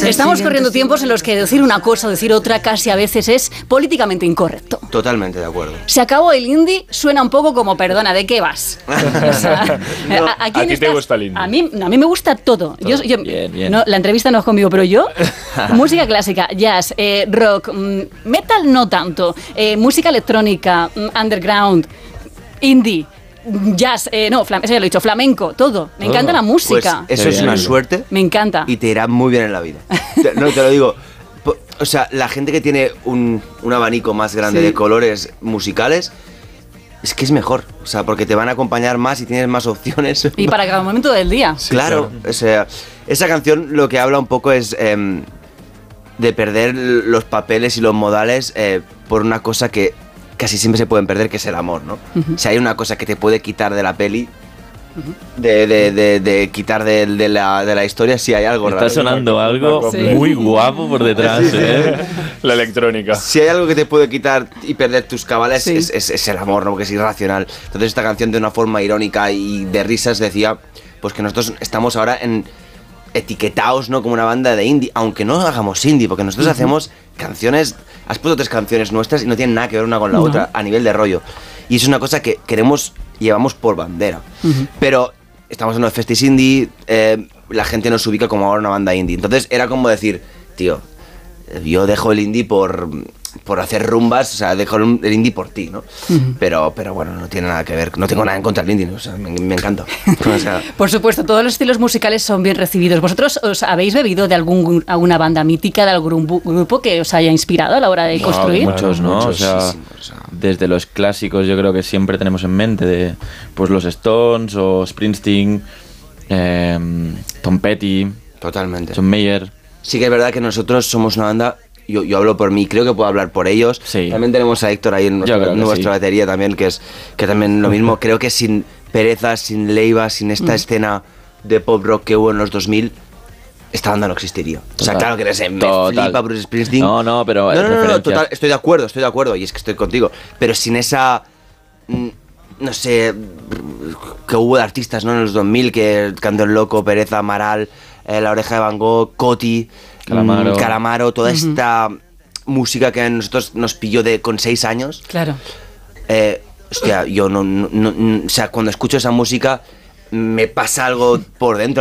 Estamos corriendo tiempos en los que decir una cosa o decir otra casi a veces es políticamente incorrecto. Totalmente de acuerdo. Se acabó el indie, suena un poco como, perdona, ¿de qué vas? O sea, no, ¿a ti te gusta el indie? A mí me gusta todo. Bien. No, la entrevista no es conmigo, pero yo, música clásica, jazz, rock, metal no tanto, música electrónica, underground, indie, jazz, eso ya lo he dicho, flamenco, todo. Me encanta la música. Pues eso es una suerte. Me encanta. Y te irá muy bien en la vida. No, te lo digo. O sea, la gente que tiene un abanico más grande de colores musicales, es que es mejor. O sea, porque te van a acompañar más y tienes más opciones. Y para cada momento del día. Sí, claro. O sea, esa canción lo que habla un poco es de perder los papeles y los modales por una cosa que casi siempre se pueden perder, que es el amor, ¿no? Si hay una cosa que te puede quitar de la peli, de quitar de la historia, si hay algo Está raro. sonando algo muy guapo por detrás, La electrónica. Si hay algo que te puede quitar y perder tus cabales, es el amor, ¿no? Porque es irracional. Entonces esta canción, de una forma irónica y de risas, decía pues que nosotros estamos ahora etiquetados, ¿no?, como una banda de indie, aunque no hagamos indie, porque nosotros hacemos canciones. Has puesto 3 canciones nuestras y no tienen nada que ver una con la otra a nivel de rollo, y es una cosa que llevamos por bandera. Pero estamos en los festis indie, la gente nos ubica como ahora una banda indie, entonces era como decir, tío, yo dejo el indie por hacer rumbas, o sea, dejo el indie por ti, ¿no? Pero bueno, no tiene nada que ver, no tengo nada en contra del indie, ¿no? O sea, me encanta. O sea, por supuesto, todos los estilos musicales son bien recibidos. ¿Vosotros os habéis bebido de alguna banda mítica, de algún grupo que os haya inspirado a la hora de construir? Muchos, ¿no? O sea, desde los clásicos yo creo que siempre tenemos en mente de, pues, los Stones o Springsteen, Tom Petty, totalmente. John Mayer. Sí que es verdad que nosotros somos una banda. Yo hablo por mí, creo que puedo hablar por ellos. Sí. También tenemos a Héctor ahí en nuestra batería también, que también lo mismo. Creo que sin Pereza, sin Leiva, sin esta escena de pop rock que hubo en los 2000, esta banda no existiría. Total. O sea, claro que me flipa Bruce Springsteen. No, pero no, total, estoy de acuerdo, y es que estoy contigo. Pero sin esa, no sé, que hubo de artistas, ¿no?, en los 2000, que Canto el Loco, Pereza, Amaral, La Oreja de Van Gogh, Coti, Calamaro, toda esta música que a nosotros nos pilló con 6 años. Claro. Hostia, yo no, o sea, cuando escucho esa música me pasa algo por dentro.